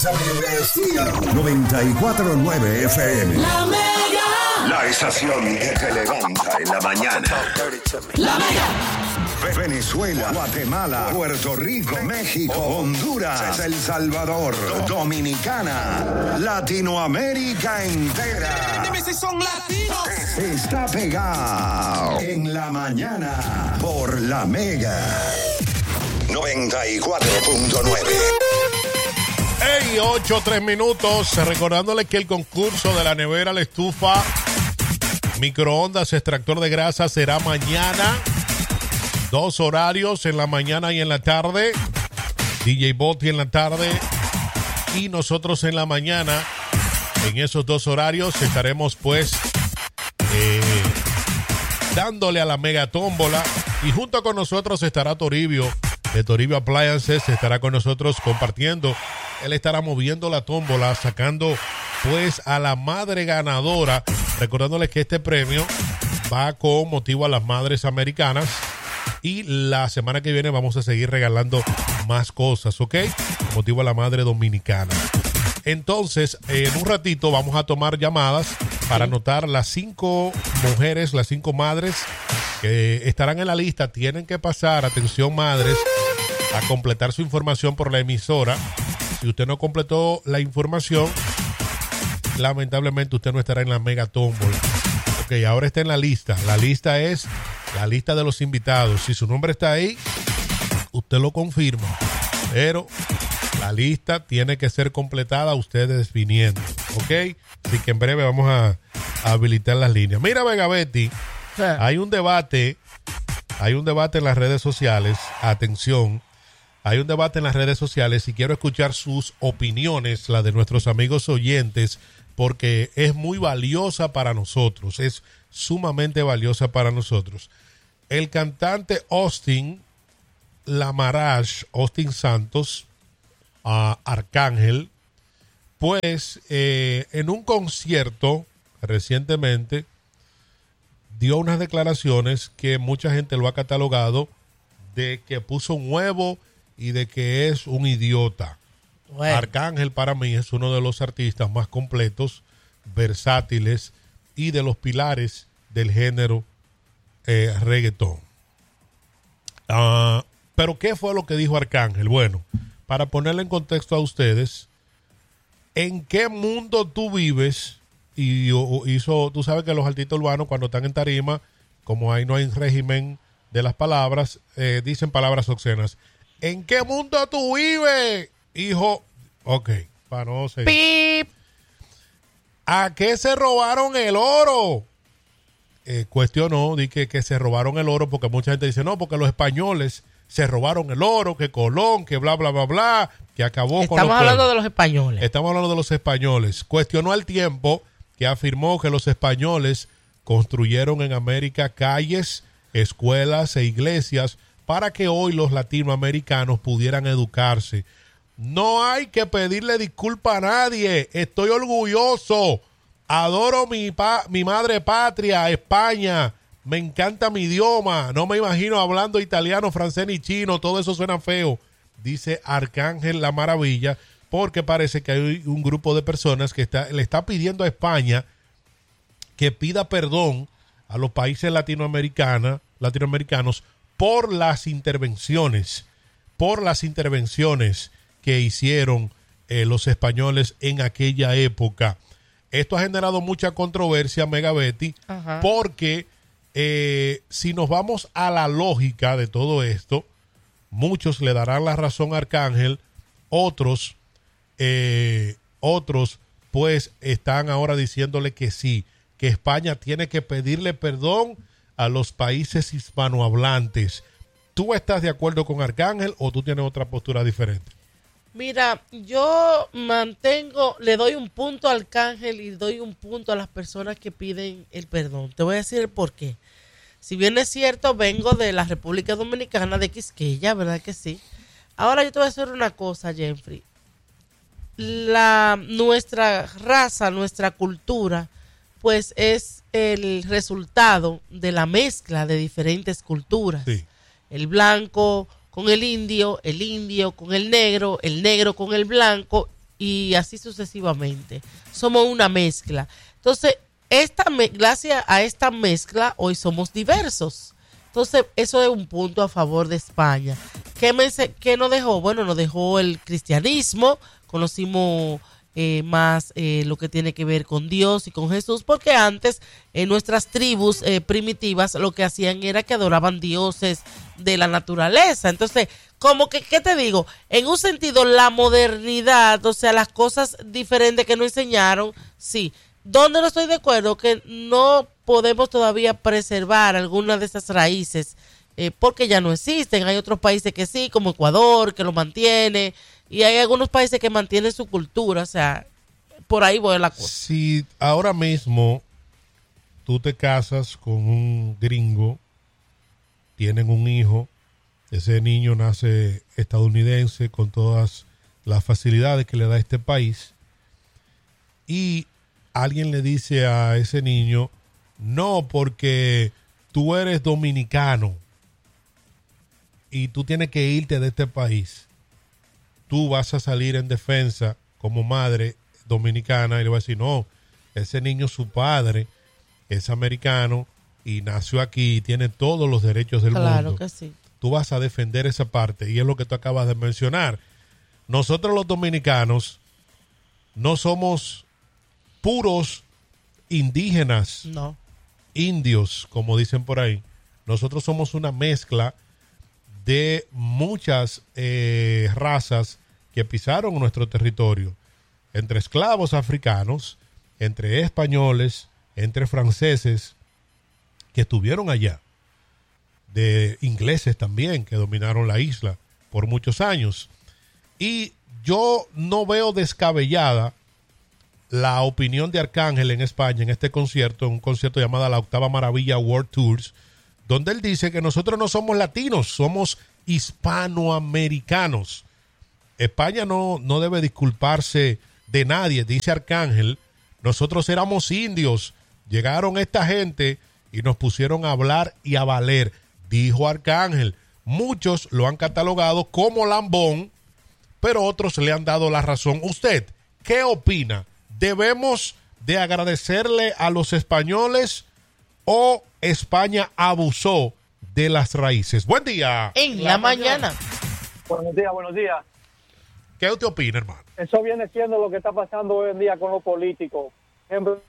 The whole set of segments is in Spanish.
94.9 FM. La Mega. La estación que te levanta en la mañana. La Mega. Venezuela, Guatemala, Puerto Rico, México, Honduras, El Salvador, Dominicana, Latinoamérica entera. Dime si son latinos. Está pegado en la mañana por La Mega 94.9. Hey, 8-3 minutos. Recordándole que el concurso de la nevera, la estufa, microondas, extractor de grasa será mañana. 2 horarios, en la mañana y en la tarde. DJ Botti en la tarde y nosotros en la mañana. En esos 2 horarios estaremos pues dándole a la mega tómbola. Y junto con nosotros estará Toribio, de Toribio Appliances, estará con nosotros compartiendo. Él estará moviendo la tómbola, sacando pues a la madre ganadora. Recordándoles que este premio va con motivo a las madres americanas. Y la semana que viene vamos a seguir regalando más cosas, ¿ok? Con motivo a la madre dominicana. Entonces, en un ratito vamos a tomar llamadas para anotar las 5 mujeres, las 5 madres que estarán en la lista. Tienen que pasar, atención madres, a completar su información por la emisora. Si usted no completó la información, lamentablemente usted no estará en la mega tómbola. Ok, ahora está en la lista. La lista es la lista de los invitados. Si su nombre está ahí, usted lo confirma. Pero la lista tiene que ser completada ustedes viniendo. Ok, así que en breve vamos a habilitar las líneas. Mira, Vega Betty, hay un debate en las redes sociales. Atención. Hay un debate en las redes sociales y quiero escuchar sus opiniones, la de nuestros amigos oyentes, porque es muy valiosa para nosotros, es sumamente valiosa para nosotros. El cantante Austin Lamarage, Austin Santos, Arcángel, pues en un concierto recientemente dio unas declaraciones que mucha gente lo ha catalogado de que puso un huevo y de que es un idiota. Bueno. Arcángel para mí es uno de los artistas más completos, versátiles y de los pilares del género reggaetón. Pero ¿qué fue lo que dijo Arcángel? Bueno, para ponerle en contexto a ustedes, ¿en qué mundo tú vives? Y tú sabes que los artistas urbanos cuando están en tarima, como ahí no hay régimen de las palabras, dicen palabras obscenas. ¿En qué mundo tú vives, hijo? Ok, para no seguir. ¡Pip! ¿A qué se robaron el oro? Cuestionó, dije que se robaron el oro porque mucha gente dice, no, porque los españoles se robaron el oro, que Colón, que bla, bla, bla, bla, que acabó con los Estamos hablando de los españoles. Estamos hablando de los españoles. Cuestionó al tiempo que afirmó que los españoles construyeron en América calles, escuelas e iglesias para que hoy los latinoamericanos pudieran educarse. No hay que pedirle disculpa a nadie. Estoy orgulloso. Adoro mi madre patria, España. Me encanta mi idioma. No me imagino hablando italiano, francés ni chino. Todo eso suena feo. Dice Arcángel La Maravilla, porque parece que hay un grupo de personas que le está pidiendo a España que pida perdón a los países latinoamericanos por las intervenciones que hicieron los españoles en aquella época. Esto ha generado mucha controversia, Mega Betty, porque si nos vamos a la lógica de todo esto, muchos le darán la razón a Arcángel, otros pues están ahora diciéndole que sí, que España tiene que pedirle perdón a los países hispanohablantes. ¿Tú estás de acuerdo con Arcángel o tú tienes otra postura diferente? Mira, yo le doy un punto a Arcángel y doy un punto a las personas que piden el perdón. Te voy a decir el por qué. Si bien es cierto, vengo de la República Dominicana, de Quisqueya, ¿verdad que sí? Ahora yo te voy a decir una cosa, Jeffrey. Nuestra raza, nuestra cultura, pues es el resultado de la mezcla de diferentes culturas. Sí. El blanco con el indio con el negro con el blanco y así sucesivamente. Somos una mezcla. Entonces, gracias a esta mezcla, hoy somos diversos. Entonces, eso es un punto a favor de España. ¿Qué nos dejó? Bueno, nos dejó el cristianismo, conocimos más lo que tiene que ver con Dios y con Jesús, porque antes nuestras tribus primitivas lo que hacían era que adoraban dioses de la naturaleza. Entonces, como que, ¿qué te digo? En un sentido, la modernidad, o sea, las cosas diferentes que nos enseñaron, sí. ¿Dónde no estoy de acuerdo? Que no podemos todavía preservar algunas de esas raíces porque ya no existen. Hay otros países que sí, como Ecuador, que lo mantiene, y hay algunos países que mantienen su cultura. O sea, por ahí voy a la cosa. Si ahora mismo tú te casas con un gringo, tienen un hijo, ese niño nace estadounidense con todas las facilidades que le da este país, y alguien le dice a ese niño, no, porque tú eres dominicano y tú tienes que irte de este país. Tú vas a salir en defensa como madre dominicana y le vas a decir, no, ese niño, su padre es americano y nació aquí y tiene todos los derechos del mundo. Claro que sí. Tú vas a defender esa parte y es lo que tú acabas de mencionar. Nosotros los dominicanos no somos puros indígenas, no, indios, como dicen por ahí. Nosotros somos una mezcla de muchas razas que pisaron nuestro territorio, entre esclavos africanos, entre españoles, entre franceses que estuvieron allá, de ingleses también que dominaron la isla por muchos años. Y yo no veo descabellada la opinión de Arcángel en España en este concierto, un concierto llamado La Octava Maravilla World Tours, donde él dice que nosotros no somos latinos, somos hispanoamericanos. España no debe disculparse de nadie, dice Arcángel. Nosotros éramos indios, llegaron esta gente y nos pusieron a hablar y a valer, dijo Arcángel. Muchos lo han catalogado como lambón, pero otros le han dado la razón. ¿Usted qué opina? ¿Debemos de agradecerle a los españoles o España abusó de las raíces? Buen día. En la mañana. Buenos días, buenos días. ¿Qué usted opina, hermano? Eso viene siendo lo que está pasando hoy en día con los políticos. Ejemplo,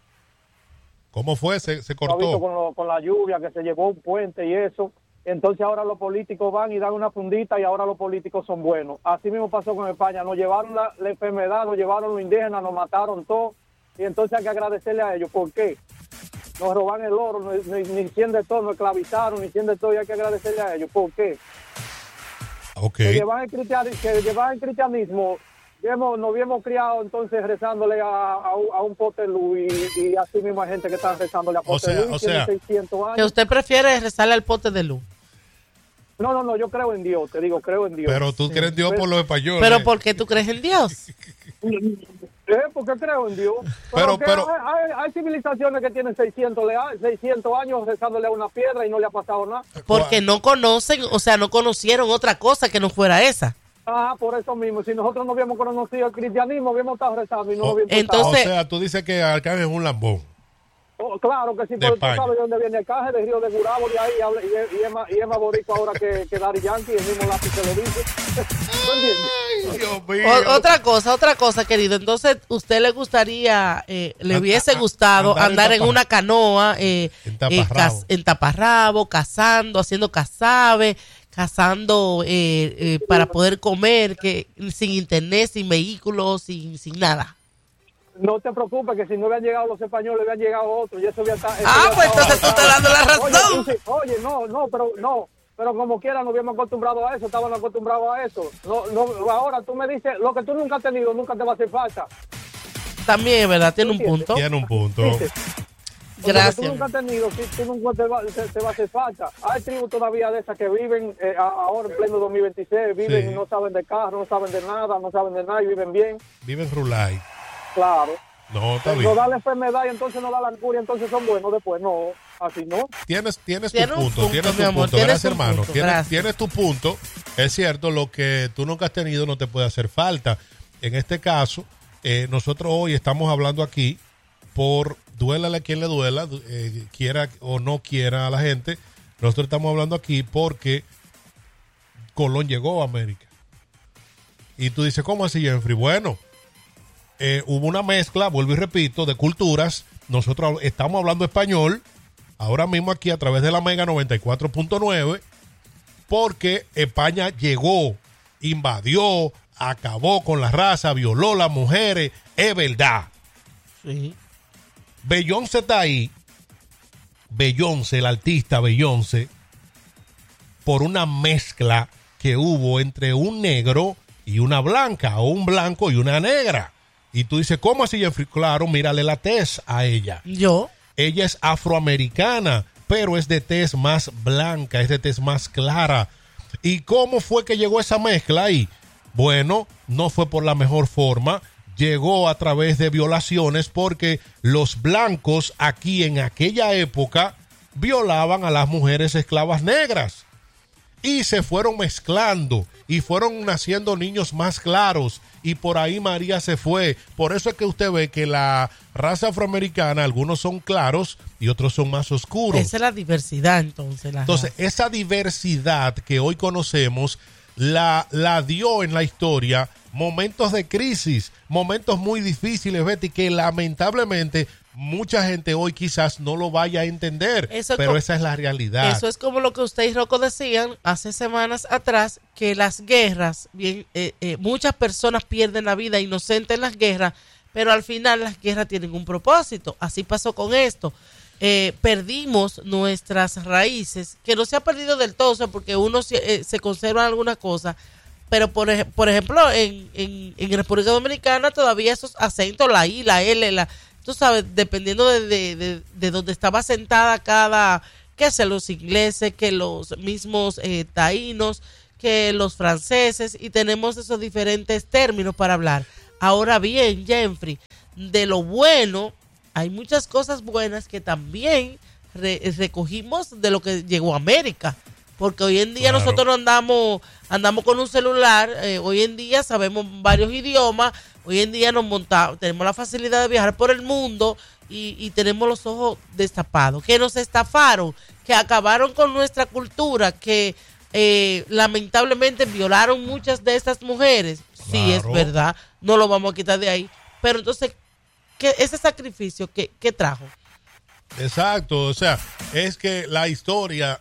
¿Cómo fue? Se lo ha visto cortó. con la lluvia, que se llevó un puente y eso. Entonces ahora los políticos van y dan una fundita y ahora los políticos son buenos. Así mismo pasó con España. Nos llevaron la enfermedad, nos llevaron los indígenas, nos mataron todo. Y entonces hay que agradecerle a ellos. ¿Por qué? Nos roban el oro, ni hicieron de todo, nos esclavizaron, ni hicieron de todo y hay que agradecerle a ellos. ¿Por qué? Okay. Que llevan el cristianismo. Nos habíamos criado entonces rezándole a un pote de luz y así mismo hay gente que está rezándole a pote de luz y tiene 600 años. ¿Que usted prefiere rezarle al pote de luz? No, yo creo en Dios, te digo, creo en Dios. Pero tú crees en Dios por los españoles. ¿Pero por qué tú crees en Dios? Porque creo en Dios. Pero hay civilizaciones que tienen 600 años rezándole a una piedra y no le ha pasado nada. Porque no conocen, o sea, no conocieron otra cosa que no fuera esa. Por eso mismo. Si nosotros no habíamos conocido el cristianismo, habíamos estado rezando y no habíamos entonces, o sea, tú dices que Arcángel es un lambón. Claro que sí, porque tú sabes de dónde viene el caje, de Río de Gurabo, de ahí, y es más boricua ahora que Daddy Yankee, el mismo lápiz que le dice. ¿No entiendes? Ay, Dios mío. Otra cosa, querido. Entonces, ¿usted le gustaría, le hubiese gustado andar en una canoa, en taparrabo, cazando, haciendo cazabe, cazando para poder comer, que sin internet, sin vehículos, sin nada? No te preocupes, que si no habían llegado los españoles, habían llegado otros. Y eso había pues entonces tú estás dando la razón. Oye, pero como quiera nos habíamos acostumbrado a eso, estaban acostumbrados a eso. Ahora tú me dices, lo que tú nunca has tenido, nunca te va a hacer falta. También es verdad, tiene un punto. Tiene un punto. Gracias. Tú nunca has tenido, tú nunca te va a hacer falta. Hay tribus todavía de esas que viven ahora en pleno 2026, viven y no saben de carro, no saben de nada y viven bien. Viven Rulay. Claro. No, está bien. No da la enfermedad y entonces no da la curia, entonces son buenos después. No, así no. Tienes tu un punto. punto. Gracias, hermano. Gracias. Tienes tu punto. Es cierto, lo que tú nunca has tenido no te puede hacer falta. en este caso, nosotros hoy estamos hablando aquí por duélale a quien le duela, quiera o no quiera a la gente. Nosotros estamos hablando aquí porque Colón llegó a América. Y tú dices, ¿cómo así, Jeffrey? Bueno, hubo una mezcla, vuelvo y repito, de culturas. Nosotros estamos hablando español ahora mismo aquí a través de la Mega 94.9 porque España llegó, invadió, acabó con la raza, violó a las mujeres. Es verdad. Sí. Beyoncé está ahí. Beyoncé, el artista Beyoncé, por una mezcla que hubo entre un negro y una blanca, o un blanco y una negra. Y tú dices, ¿cómo así, Jeffrey? Claro, mírale la tez a ella. Ella es afroamericana, pero es de tez más blanca, es de tez más clara. ¿Y cómo fue que llegó esa mezcla ahí? Bueno, no fue por la mejor forma. Llegó a través de violaciones porque los blancos aquí en aquella época violaban a las mujeres esclavas negras. Y se fueron mezclando y fueron naciendo niños más claros y por ahí María se fue. Por eso es que usted ve que la raza afroamericana, algunos son claros y otros son más oscuros. Esa es la diversidad entonces. Entonces, esa diversidad que hoy conocemos la dio en la historia momentos de crisis, momentos muy difíciles, Betty, que lamentablemente mucha gente hoy quizás no lo vaya a entender, pero esa es la realidad. Eso es como lo que usted y Rocco decían hace semanas atrás, que las guerras, muchas personas pierden la vida inocente en las guerras, pero al final las guerras tienen un propósito. Así pasó con esto. Perdimos nuestras raíces, que no se ha perdido del todo, porque uno se conserva algunas cosas, pero por ejemplo en República Dominicana todavía esos acentos, la I, la L, tú sabes, dependiendo de donde estaba sentada cada, que sea los ingleses, que los mismos taínos, que los franceses, y tenemos esos diferentes términos para hablar. Ahora bien, Jeffrey, de lo bueno, hay muchas cosas buenas que también recogimos de lo que llegó a América. Porque hoy en día nosotros no andamos con un celular, hoy en día sabemos varios idiomas, hoy en día tenemos la facilidad de viajar por el mundo y tenemos los ojos destapados, que nos estafaron, que acabaron con nuestra cultura, que lamentablemente violaron muchas de estas mujeres. Claro. Sí, es verdad, no lo vamos a quitar de ahí, pero entonces, ese sacrificio, ¿qué trajo? Exacto, o sea, es que la historia,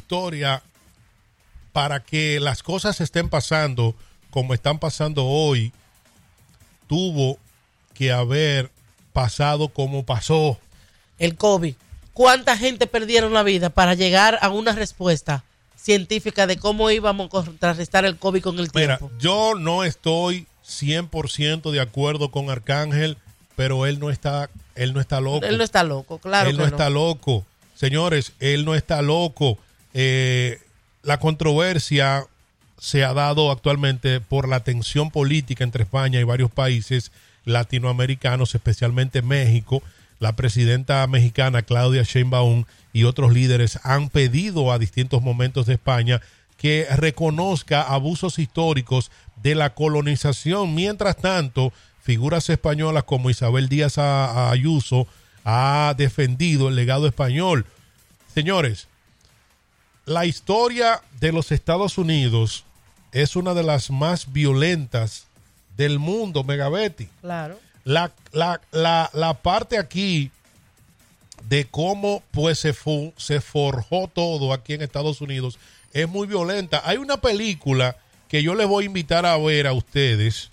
para que las cosas estén pasando como están pasando hoy, tuvo que haber pasado como pasó. El COVID. ¿Cuánta gente perdieron la vida para llegar a una respuesta científica de cómo íbamos a contrarrestar el COVID con el tiempo? Mira, yo no estoy 100% de acuerdo con Arcángel, pero él no está loco. Él no está loco, claro. Él no está loco. Señores, él no está loco. La controversia se ha dado actualmente por la tensión política entre España y varios países latinoamericanos, especialmente México. La presidenta mexicana Claudia Sheinbaum y otros líderes han pedido a distintos momentos de España que reconozca abusos históricos de la colonización. Mientras tanto, figuras españolas como Isabel Díaz Ayuso ha defendido el legado español. Señores, la historia de los Estados Unidos es una de las más violentas del mundo, Megabetti. Claro. La parte aquí de cómo pues se forjó todo aquí en Estados Unidos es muy violenta. Hay una película que yo les voy a invitar a ver a ustedes.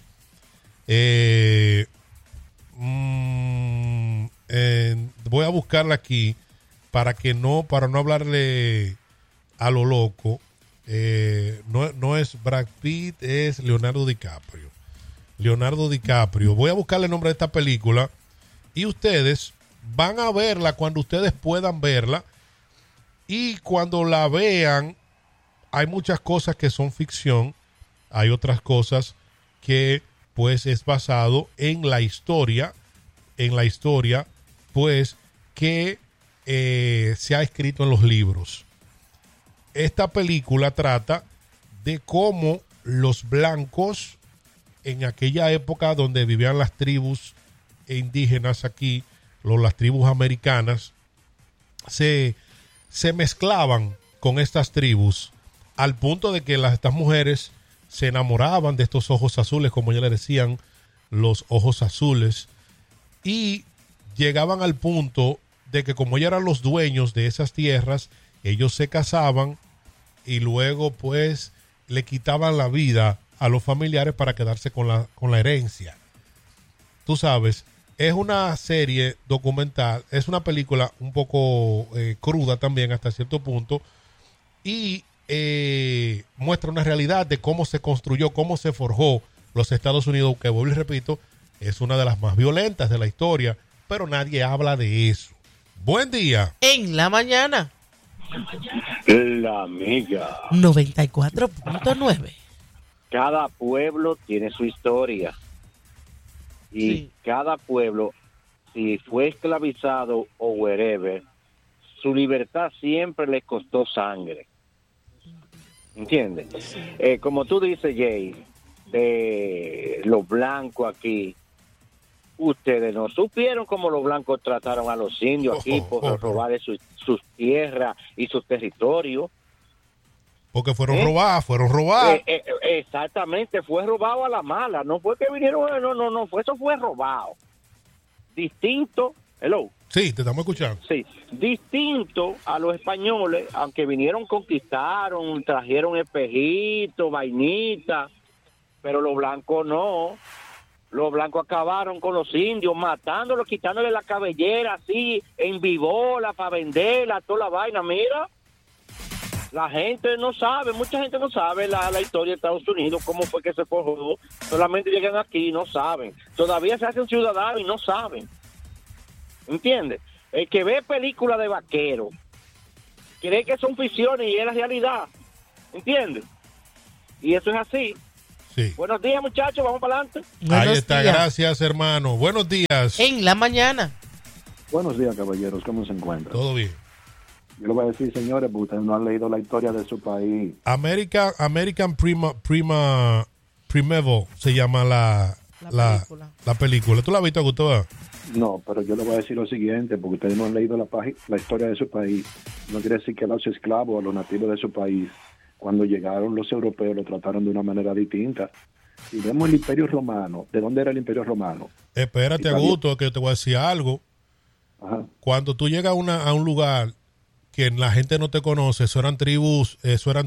Voy a buscarla aquí para no hablarle a lo loco. No es Brad Pitt, es Leonardo DiCaprio. Voy a buscarle el nombre de esta película y ustedes van a verla cuando ustedes puedan verla, y cuando la vean hay muchas cosas que son ficción, hay otras cosas que pues es basado en la historia pues que se ha escrito en los libros. Esta película trata de cómo los blancos en aquella época donde vivían las tribus indígenas aquí, las tribus americanas, se mezclaban con estas tribus al punto de que estas mujeres se enamoraban de estos ojos azules, como ya le decían, los ojos azules, y llegaban al punto de que como ellos eran los dueños de esas tierras, ellos se casaban y luego pues le quitaban la vida a los familiares para quedarse con la herencia. Tú sabes, es una serie documental, es una película un poco cruda también hasta cierto punto, y muestra una realidad de cómo se construyó, cómo se forjó los Estados Unidos, que vuelvo y repito, es una de las más violentas de la historia, pero nadie habla de eso. Buen día. En la mañana. La Mega. 94.9. Cada pueblo tiene su historia. Y Sí. cada pueblo, si fue esclavizado o wherever, su libertad siempre le costó sangre. ¿Entiendes? Como tú dices, Jay, de los blancos aquí, ustedes no supieron cómo los blancos trataron a los indios aquí por robarles sus tierras y sus territorios. Porque fueron robadas. Exactamente, fue robado a la mala. No fue que vinieron, no, eso fue robado. Distinto, hello. Sí, te estamos escuchando. Sí, distinto a los españoles, aunque vinieron, conquistaron, trajeron espejitos, vainitas, pero los blancos no. Los blancos acabaron con los indios, matándolos, quitándole la cabellera así, en vivola, para venderla, toda la vaina. Mira, la gente no sabe, mucha gente no sabe la historia de Estados Unidos, cómo fue que se forjó. Solamente llegan aquí y no saben. Todavía se hacen ciudadanos y no saben. ¿Entiendes? El que ve películas de vaqueros cree que son ficciones y es la realidad. ¿Entiendes? Y eso es así. Sí. Buenos días, muchachos, vamos para adelante. Ahí está, gracias, hermano. Buenos días. En la mañana. Buenos días, caballeros, ¿cómo se encuentran? Todo bien. Yo le voy a decir, señores, porque ustedes no han leído la historia de su país. American Primeval se llama la película. ¿Tú la has visto, Gustavo? No, pero yo le voy a decir lo siguiente, porque ustedes no han leído la historia de su país. No quiere decir que a los esclavos, a los nativos de su país, cuando llegaron los europeos, lo trataron de una manera distinta. Si vemos el Imperio Romano, ¿de dónde era el Imperio Romano? Espérate, Augusto, que yo te voy a decir algo. Ajá. Cuando tú llegas a un lugar que la gente no te conoce, eso eran tribus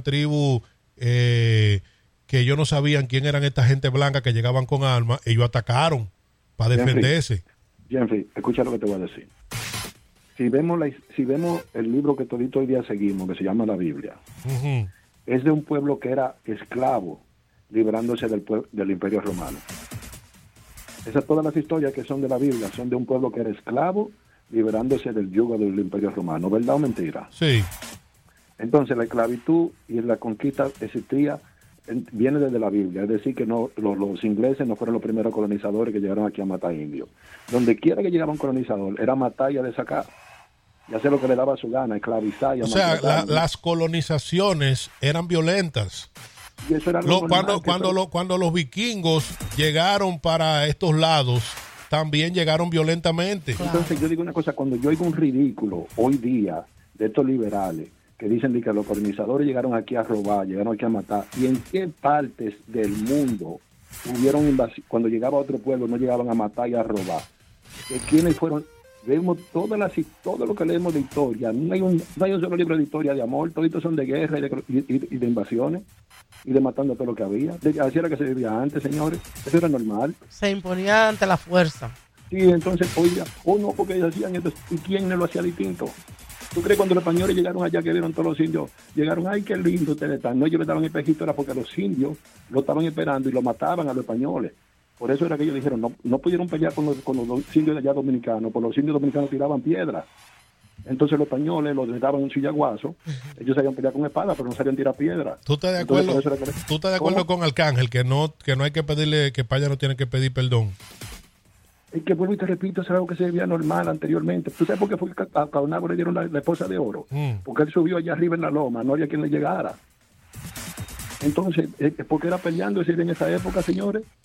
que ellos no sabían quién eran esta gente blanca que llegaban con armas, ellos atacaron para defenderse. Jeffrey, escucha lo que te voy a decir. Si vemos el libro que todito hoy día seguimos, que se llama la Biblia, Uh-huh. es de un pueblo que era esclavo, librándose del Imperio Romano. Todas las historias que son de la Biblia son de un pueblo que era esclavo, liberándose del yugo del Imperio Romano. ¿Verdad o mentira? Sí. Entonces la esclavitud y la conquista existía, viene desde la Biblia. Es decir, que no los ingleses no fueron los primeros colonizadores que llegaron aquí a matar indios. Donde quiera que llegaba un colonizador, era matar y a desacar. Y hacer lo que le daba su gana, esclavizar y a maltratar. Las colonizaciones eran violentas. Y eso era Cuando los vikingos llegaron para estos lados, también llegaron violentamente. Entonces yo digo una cosa, cuando yo oigo un ridículo hoy día de estos liberales que dicen que los colonizadores llegaron aquí a robar, llegaron aquí a matar, y en qué partes del mundo hubieron invasión, cuando llegaba a otro pueblo no llegaban a matar y a robar. ¿Quiénes fueron? Vemos todo lo que leemos de historia, no hay un solo libro de historia de amor, todos son de guerra y de invasiones y de matando todo lo que había. Así era que se vivía antes, señores, eso era normal. Se imponía ante la fuerza. Sí, entonces, oiga, no, porque ellos hacían esto, ¿y quién no lo hacía distinto? ¿Tú crees cuando los españoles llegaron allá que vieron todos los indios? Llegaron, ay, qué lindo ustedes están. No, ellos le daban espejito, era porque los indios lo estaban esperando y lo mataban a los españoles. Por eso era que ellos dijeron, no pudieron pelear con los indios de allá dominicanos, porque los indios dominicanos tiraban piedras. Entonces los españoles los daban un sillaguazo, ellos sabían pelear con espada, pero no sabían tirar piedras. ¿Tú estás de acuerdo con Arcángel que no hay que pedirle, que España no tiene que pedir perdón? Es que vuelvo y te repito, eso es algo que se veía normal anteriormente. ¿Tú sabes por qué fue que a Caonabo le dieron la esposa de oro? Porque él subió allá arriba en la loma, no había quien le llegara. Entonces, ¿por qué era peleando en esa época, señores?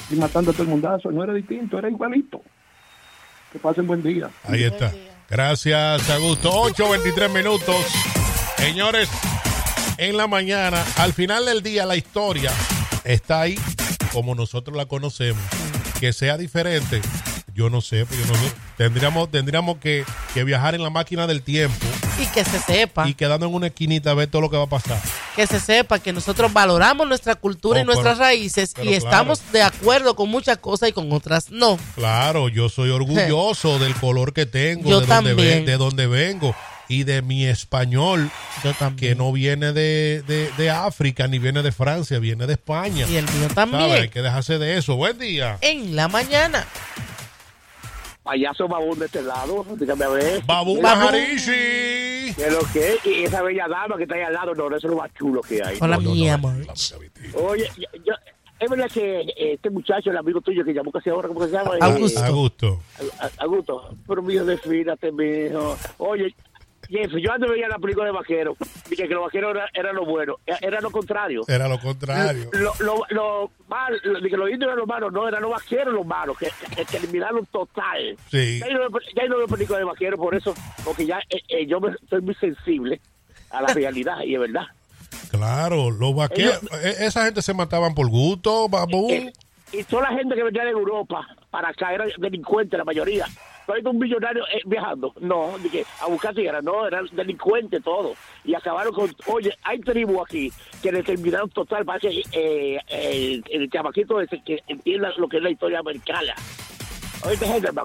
y matando a todo el mundazo. No era distinto, era igualito. Que pasen buen día. Ahí está. Gracias, Augusto. 8:23 minutos. Señores, en la mañana, al final del día, la historia está ahí como nosotros la conocemos. Que sea diferente, yo no sé, porque tendríamos que viajar en la máquina del tiempo. Y que se sepa. Y quedando en una esquinita a ver todo lo que va a pasar. Que se sepa que nosotros valoramos nuestra cultura y nuestras raíces y estamos de acuerdo con muchas cosas y con otras no. Claro, yo soy orgulloso del color que tengo, yo de también. De donde vengo y de mi español, yo también. Que no viene de África ni viene de Francia, viene de España. Y el mío también. ¿Sabes? Hay que dejarse de eso. Buen día. En la mañana. Payaso Babún de este lado, dígame a ver. Babún Maharishi. ¿Qué es lo que es? Y esa bella dama que está ahí al lado, no, eso es lo más chulo que hay. Hola, mi amor. Oye, es verdad que este muchacho, el amigo tuyo que llamó casi ahora, ¿cómo se llama? Augusto. Augusto, pero mío, desfínate, mijo. Oye, Jeff, yo antes veía la película de vaqueros, dije que los vaqueros eran lo bueno, era lo contrario. Era lo contrario. Dije los indios eran los malos, no, eran los vaqueros los malos, que eliminaron total. Sí. Ya no veo películas de vaqueros por eso, porque ya yo estoy muy sensible a la realidad, y es verdad. Claro, los vaqueros, esa gente se mataban por gusto, Babún. Y toda la gente que venía de Europa para acá eran delincuentes, la mayoría. ¿No hay un millonario viajando? No, dije, a buscar tierra, no, eran delincuentes todos. Y acabaron con, oye, hay tribus aquí que determinaron total, parece el chamaquito ese que entienda lo que es la historia americana. Oíste, Henderman.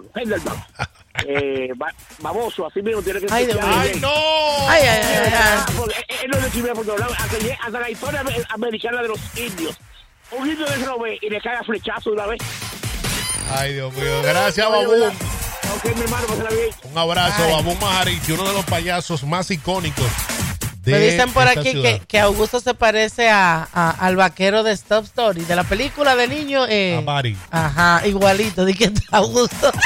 Baboso, así mismo tiene que ser. ¡Ay, no! ¡Ay! Él no le escribía porque hablaba hasta la historia americana de los indios. Un indio de eso lo ve y le cae a flechazo de una vez. Ay, Dios mío. Gracias, Babún. Ok, mi hermano, pásala bien. Un abrazo, Babún Maharishi, uno de los payasos más icónicos de Me dicen por esta aquí ciudad. que Augusto se parece al vaquero de Stop Story, de la película de niño. A Barry. Ajá, igualito, di que Augusto.